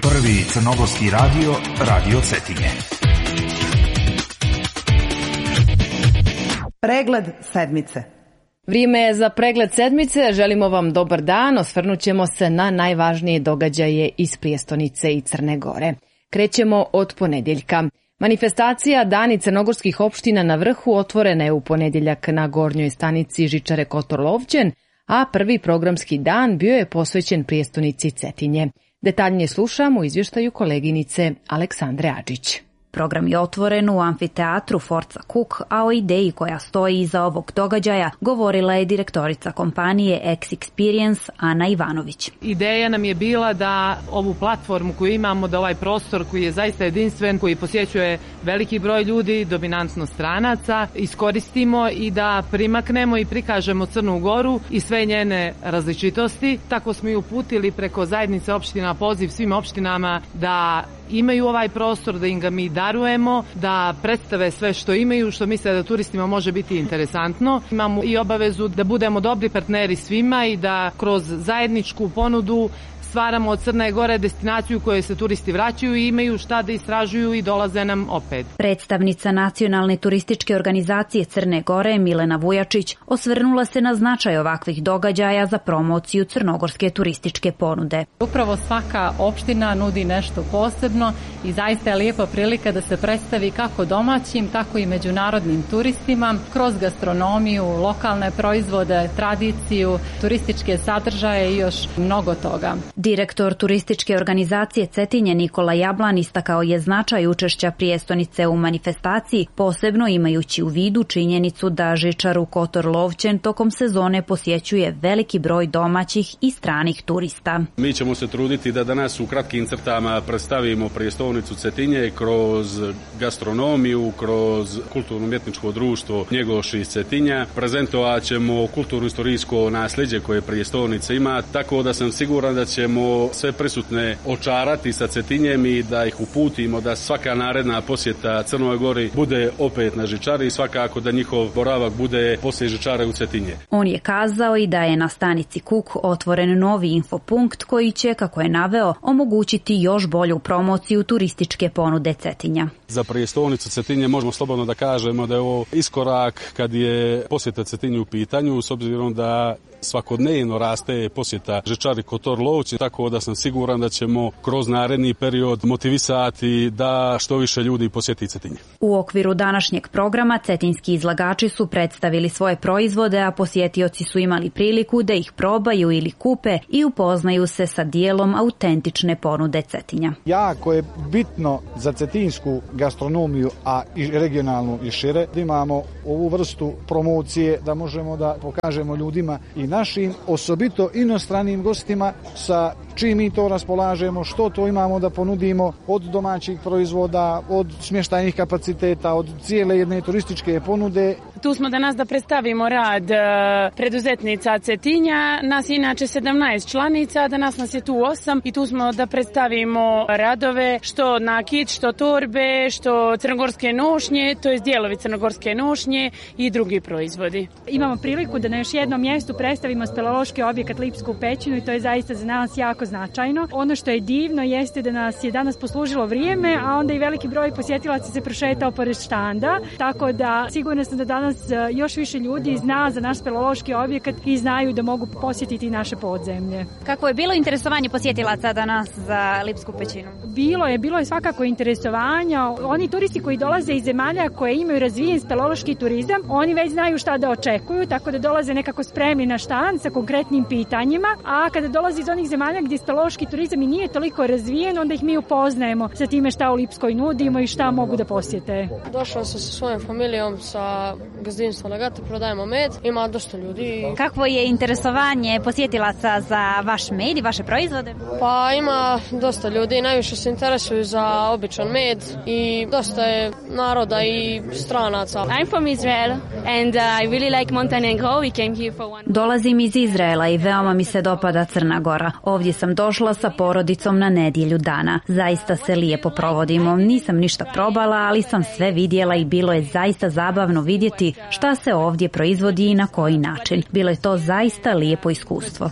Prvi crnogorski radio, Radio Cetinje. Pregled sedmice. Vrijeme je za pregled sedmice, želimo vam dobar dan, osvrnut ćemo se na najvažnije događaje iz prijestolnice i Crne Gore. Krećemo od ponedjeljka. Manifestacija Dani crnogorskih opština na vrhu otvorena je u ponedjeljak na gornjoj stanici žičare Kotor Lovćen, a prvi programski dan bio je posvećen prijestolnici Cetinje. Detaljnije slušamo u izvještaju koleginice Aleksandre Adžić. Program je otvoren u amfiteatru Forza Cook, a o ideji koja stoji iza ovog događaja govorila je direktorica kompanije X-Experience Ana Ivanović. Ideja nam je bila da ovu platformu koju imamo, da ovaj prostor koji je zaista jedinstven, koji posjećuje veliki broj ljudi, dominantno stranaca, iskoristimo i da primaknemo i prikažemo Crnu Goru i sve njene različitosti. Tako smo i uputili preko zajednice opština poziv svim opštinama da imaju ovaj prostor, da im ga mi darujemo, da predstave sve što imaju, što misle da turistima može biti interesantno. Imamo i obavezu da budemo dobri partneri svima i da kroz zajedničku ponudu stvaramo od Crne Gore destinaciju koje se turisti vraćaju i imaju šta da istražuju i dolaze nam opet. Predstavnica Nacionalne turističke organizacije Crne Gore Milena Vujačić osvrnula se na značaj ovakvih događaja za promociju crnogorske turističke ponude. Upravo svaka opština nudi nešto posebno i zaista je lijepa prilika da se predstavi kako domaćim, tako i međunarodnim turistima kroz gastronomiju, lokalne proizvode, tradiciju, turističke sadržaje i još mnogo toga. Direktor turističke organizacije Cetinje Nikola Jablan istakao je značaj učešća prijestolnice u manifestaciji, posebno imajući u vidu činjenicu da žičaru Kotor Lovćen tokom sezone posjećuje veliki broj domaćih i stranih turista. Mi ćemo se truditi da danas u kratkim crtama predstavimo prijestolnicu Cetinje kroz gastronomiju, kroz kulturno-umjetničko društvo Njegoši iz Cetinja. Prezentovat ćemo kulturno-istorijsko nasljeđe koje prijestolnica ima, tako da sam siguran da ćemo sve prisutne očarati sa Cetinjem i da ih uputimo da svaka naredna posjeta Crnoj Gori bude opet na žičari i svakako da njihov boravak bude poslije žičare u Cetinje. On je kazao i da je na stanici Kuk otvoren novi infopunkt koji će, kako je naveo, omogućiti još bolju promociju turističke ponude Cetinja. Za prijestolnicu Cetinje možemo slobodno da kažemo da je ovo iskorak kad je posjeta Cetinju u pitanju, s obzirom da svakodnevno raste posjeta žičari Kotor Lovćen, tako da sam siguran da ćemo kroz naredni period motivisati da što više ljudi posjeti Cetinje. U okviru današnjeg programa cetinski izlagači su predstavili svoje proizvode, a posjetioci su imali priliku da ih probaju ili kupe i upoznaju se sa dijelom autentične ponude Cetinja. Jako je bitno za cetinsku gastronomiju, a i regionalnu i šire, da imamo ovu vrstu promocije, da možemo da pokažemo ljudima i našim, osobito inostranim gostima, sa čim mi to raspolažemo, što to imamo da ponudimo od domaćih proizvoda, od smještajnih kapaciteta, od cijele jedne turističke ponude. Tu smo danas da predstavimo rad preduzetnica Cetinja. Nas je inače 17 članica, danas nas je tu 8 i tu smo da predstavimo radove, što nakit, što torbe, što crnogorske nošnje, to je dijelovi crnogorske nošnje i drugi proizvodi. Imamo priliku da na još jednom mjestu predstavimo speleološki objekat Lipsku pećinu i to je zaista za nas jako značajno. Ono što je divno jeste da nas je danas poslužilo vrijeme, a onda i veliki broj posjetilaca se prošetao pored štanda, tako da sigurno sam da danas još više ljudi zna za naš speleološki objekat i znaju da mogu posjetiti naše podzemlje. Kako je bilo interesovanje posjetilaca danas za Lipsku pećinu? Bilo je svakako interesovanja. Oni turisti koji dolaze iz zemalja koje imaju razvijen speleološki turizam, oni već znaju šta da očekuju, tako da dolaze nekako spremni na štand sa konkretnim pitanjima, a kada dolaze iz onih zemalja gdje speleološki turizam i nije toliko razvijen, onda ih mi upoznajemo sa time šta u Lipskoj nudimo i šta mogu da posjete. Došla sam sa svojom familijom, sa gazdinstvom Lagata, prodajemo med, ima dosta ljudi. Kakvo je interesovanje posjetilaca za vaš med i vaše proizvode? Pa ima dosta ljudi, najviše se interesuju za običan med i dosta je naroda i stranaca. I'm from Israel and I really like Montenegro. We came here for one. Dolazim iz Izraela i veoma mi se dopada Crna Gora. Ovdje sam došla sa porodicom na nedjelju dana. Zaista se lijepo provodimo. Nisam ništa probala, ali sam sve vidjela i bilo je zaista zabavno vidjeti vidjeti šta se ovdje proizvodi i na koji način. Bilo je to zaista lijepo iskustvo.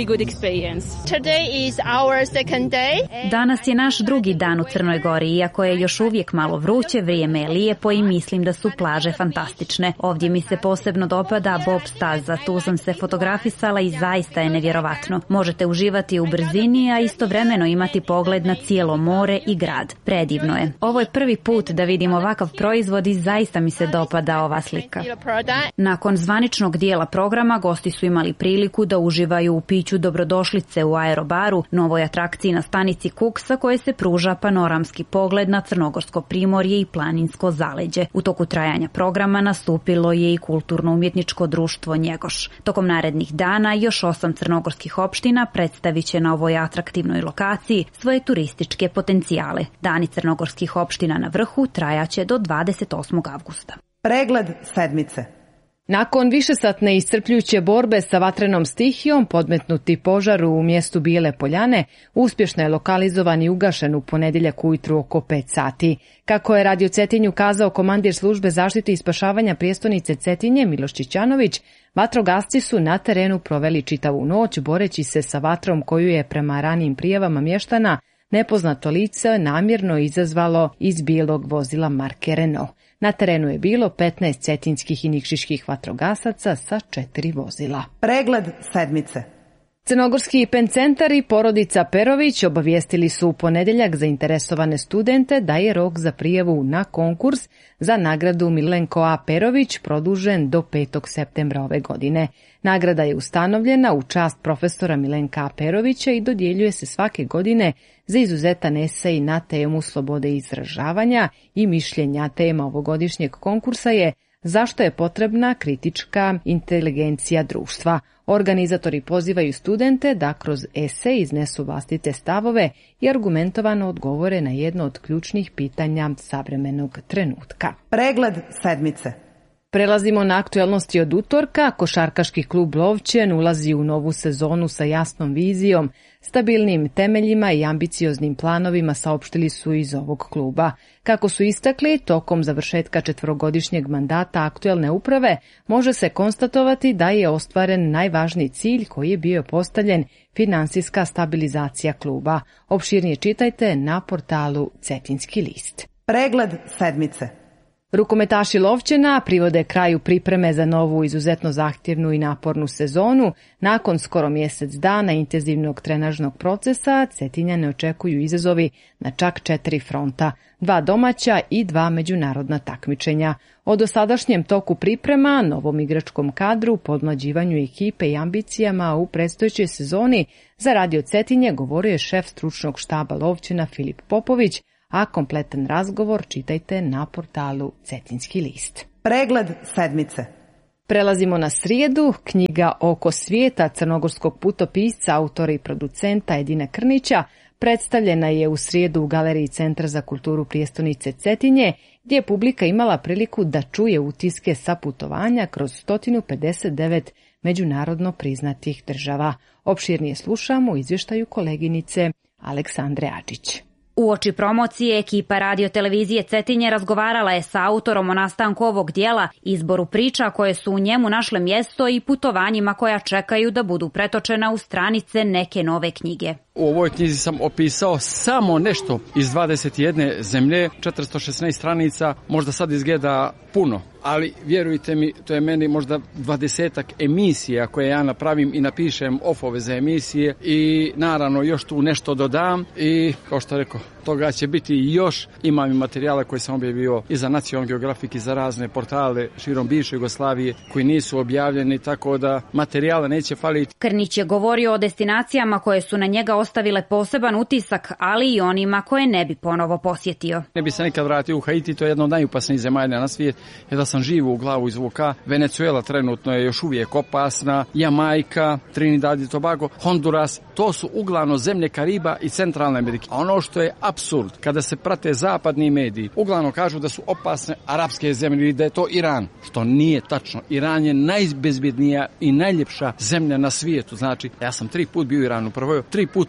Danas je naš drugi dan u Crnoj Gori, iako je još uvijek malo vruće, vrijeme je lijepo i mislim da su plaže fantastične. Ovdje mi se posebno dopada bob staza, tu sam se fotografisala i zaista je nevjerovatno. Možete uživati u brzini, a istovremeno imati pogled na cijelo more i grad. Predivno je. Ovo je prvi put da vidim ovakav proizvod i zaista mi se dopada ova slika. Nakon zvaničnog dijela programa gosti su imali priliku da uživaju u piću dobrodošlice u aerobaru, novoj atrakciji na stanici Kuksa koje se pruža panoramski pogled na crnogorsko primorje i planinsko zaleđe. U toku trajanja programa nastupilo je i kulturno-umjetničko društvo Njegoš. Tokom narednih dana još 8 crnogorskih opština predstavit će na ovoj atraktivnoj lokaciji svoje turističke potencijale. Dani crnogorskih opština na vrhu trajaće do 28. avgusta. Pregled sedmice. Nakon višesatne iscrpljujuće borbe sa vatrenom stihijom, podmetnuti požar u mjestu Bijele Poljane uspješno je lokalizovan i ugašen u ponedjeljak ujutru oko 5 sati. Kako je Radio Cetinju kazao komandir službe zaštite i spašavanja prijestolnice Cetinje Miloš Čičanović, vatrogasci su na terenu proveli čitavu noć boreći se sa vatrom koju je prema ranijim prijavama mještana nepoznato lice namjerno izazvalo iz bijelog vozila marke Renault. Na terenu je bilo 15 cetinskih i nikšiških vatrogasaca sa 4 vozila. Pregled sedmice. Crnogorski PEN centar i porodica Perović obavijestili su u ponedjeljak zainteresovane studente da je rok za prijavu na konkurs za nagradu Milenko A. Perović produžen do 5. septembra ove godine. Nagrada je ustanovljena u čast profesora Milenka A. Perovića i dodjeljuje se svake godine za izuzetan esej na temu slobode izražavanja i mišljenja. Tema ovogodišnjeg konkursa je zašto je potrebna kritička inteligencija društva. Organizatori pozivaju studente da kroz esej iznesu vlastite stavove i argumentovano odgovore na jedno od ključnih pitanja savremenog trenutka. Pregled sedmice. Prelazimo na aktualnosti od utorka. Košarkaški klub Lovćen ulazi u novu sezonu sa jasnom vizijom, stabilnim temeljima i ambicioznim planovima, saopštili su iz ovog kluba. Kako su istakli, tokom završetka 4-godišnjeg mandata aktuelne uprave može se konstatovati da je ostvaren najvažniji cilj koji je bio postavljen, finansijska stabilizacija kluba. Opširnije čitajte na portalu Cetinski list. Pregled sedmice. Rukometaši Lovćena privode kraju pripreme za novu izuzetno zahtjevnu i napornu sezonu. Nakon skoro mjesec dana intenzivnog trenažnog procesa, Cetinjane očekuju izazovi na čak 4 fronta, 2 domaća i 2 međunarodna takmičenja. O dosadašnjem toku priprema, novom igračkom kadru, podmlađivanju ekipe i ambicijama u predstojećoj sezoni za Radio Cetinje govorio je šef stručnog štaba Lovćena Filip Popović, a kompletan razgovor čitajte na portalu Cetinski list. Pregled sedmice. Prelazimo na srijedu. Knjiga Oko svijeta crnogorskog putopisca, autora i producenta Edina Krnića predstavljena je u srijedu u Galeriji Centra za kulturu prijestolnice Cetinje, gdje je publika imala priliku da čuje utiske sa putovanja kroz 159 međunarodno priznatih država. Opširnije slušamo u izvještaju koleginice Aleksandre Adžić. Uoči promocije, ekipa radio-televizije Cetinje razgovarala je sa autorom o nastanku ovog dijela, izboru priča koje su u njemu našle mjesto i putovanjima koja čekaju da budu pretočena u stranice neke nove knjige. U ovoj knjizi sam opisao samo nešto iz 21 zemlje, 416 stranica, možda sad izgleda puno, ali vjerujte mi, to je meni možda 20-ak emisija koje ja napravim i napišem ofove za emisije i naravno još tu nešto dodam i kao što rekao, toga će biti još. Imam i materijala koje sam objavio i za Nacionalni geografik i za razne portale širom bivše Jugoslavije koji nisu objavljeni, tako da materijala neće faliti. Krnić je govorio o destinacijama koje su na njega ostavile poseban utisak, ali i onima koje ne bi ponovo posjetio. Ne bi se nikad vratio u Haiti, to je jedna od najopasnijih zemalja na svijet, jer da sam živo u glavu izvuka. Venezuela trenutno je još uvijek opasna, Jamajka, Trinidad i Tobago, Honduras, to su uglavnom zemlje Kariba i Centralne Amerike. A ono što je apsurd, kada se prate zapadni mediji, uglavnom kažu da su opasne arapske zemlje ili da je to Iran, što nije tačno. Iran je najbezbjednija i najljepša zemlja na svijetu. Znači, ja sam 3 put bio u Iranu, prvo 3 put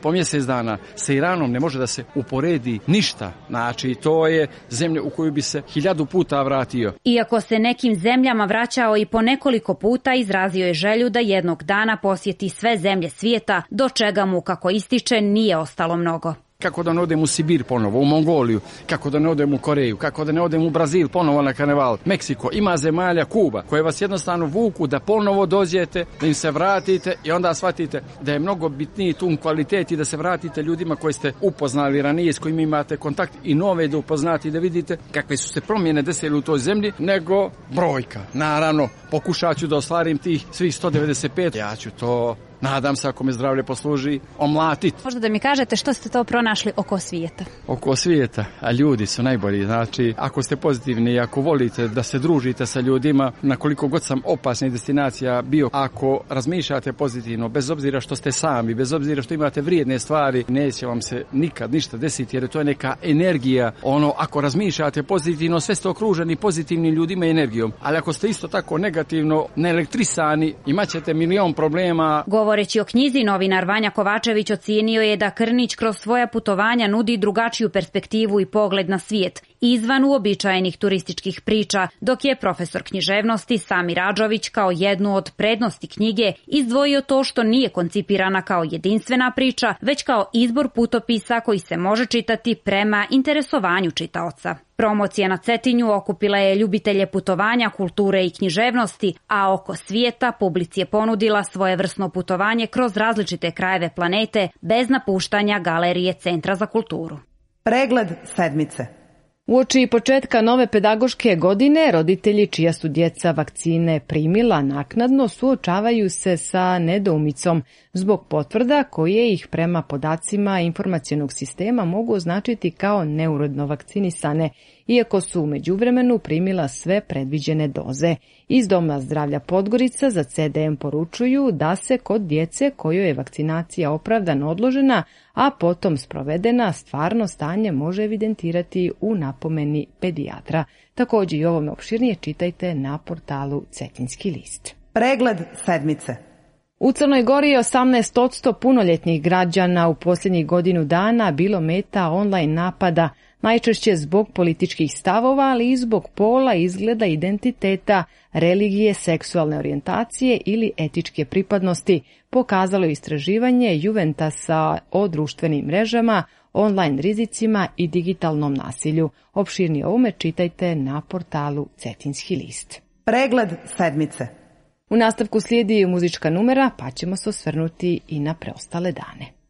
po mjesec dana. Sa Iranom ne može da se uporedi ništa. Znači, to je zemlja u koju bi se 1000 puta vratio. Iako se nekim zemljama vraćao i po nekoliko puta, izrazio je želju da jednog dana posjeti sve zemlje svijeta, do čega mu, kako ističe, nije ostalo mnogo. Kako da ne odem u Sibir ponovo, u Mongoliju, kako da ne odem u Koreju, kako da ne odem u Brazil ponovo na karneval, Meksiko, ima zemalja, Kuba, koje vas jednostavno vuku da ponovo dođete, da im se vratite i onda shvatite da je mnogo bitniji tu kvalitet i da se vratite ljudima koji ste upoznali ranije, s kojima imate kontakt i nove da upoznati, da vidite kakve su se promjene desile u toj zemlji, nego brojka. Naravno, pokušat ću da ostvarim tih svih 195, ja ću to, nadam se, ako me zdravlje posluži, omlatiti. Možda da mi kažete što ste to pronašli oko svijeta? Oko svijeta, a ljudi su najbolji. Znači, ako ste pozitivni i ako volite da se družite sa ljudima, na koliko god sam opasnih destinacija bio, ako razmišljate pozitivno, bez obzira što ste sami, bez obzira što imate vrijedne stvari, neće vam se nikad ništa desiti, jer to je neka energija. Ako razmišljate pozitivno, sve ste okruženi pozitivnim ljudima i energijom. Ali ako ste isto tako negativno, neelektrisani, imat ćete milion problema. Govoreći o knjizi, novinar Vanja Kovačević ocijenio je da Krnić kroz svoja putovanja nudi drugačiju perspektivu i pogled na svijet, izvan uobičajenih turističkih priča, dok je profesor književnosti Samir Adžović kao jednu od prednosti knjige izdvojio to što nije koncipirana kao jedinstvena priča, već kao izbor putopisa koji se može čitati prema interesovanju čitaoca. Promocija na Cetinju okupila je ljubitelje putovanja, kulture i književnosti, a oko svijeta publici je ponudila svojevrsno putovanje kroz različite krajeve planete bez napuštanja galerije Centra za kulturu. Pregled sedmice. Uoči početka nove pedagoške godine, roditelji čija su djeca vakcine primila naknadno suočavaju se sa nedoumicom zbog potvrda koje ih prema podacima informacionog sistema mogu označiti kao neuredno vakcinisane, iako su u međuvremenu primila sve predviđene doze. Iz Doma zdravlja Podgorica za CDM poručuju da se kod djece kojoj je vakcinacija opravdano odložena, a potom sprovedena, stvarno stanje može evidentirati u napomeni pedijatra. Također i ovome opširnije čitajte na portalu Cetinski list. Pregled sedmice. U Crnoj Gori je 18% punoljetnih građana u posljednjih godinu dana bilo meta online napada, najčešće zbog političkih stavova, ali i zbog pola, izgleda, identiteta, religije, seksualne orijentacije ili etičke pripadnosti, pokazalo je istraživanje Juventasa o društvenim mrežama, online rizicima i digitalnom nasilju. Opširnije ovome čitajte na portalu Cetinski list. Pregled sedmice. U nastavku slijedi muzička numera, pa ćemo se osvrnuti i na preostale dane.